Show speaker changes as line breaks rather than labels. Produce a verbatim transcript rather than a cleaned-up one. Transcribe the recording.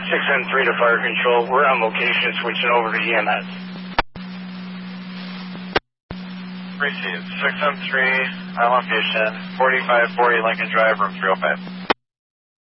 six M three to fire control. We're on location, switching over to E M S.
Received. six M three on location, forty-five forty Lincoln Drive, room three oh five.